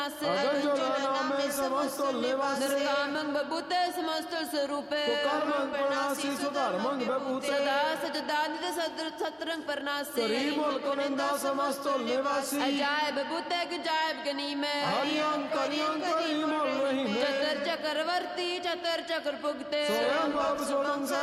निर्कामं बभूते समस्त स्वरूपे सदा सजदानित सत्रंग परनासे अजायब बभूते गजायब गनी में चतर चक्रवर्ती चतर चक्र पुगते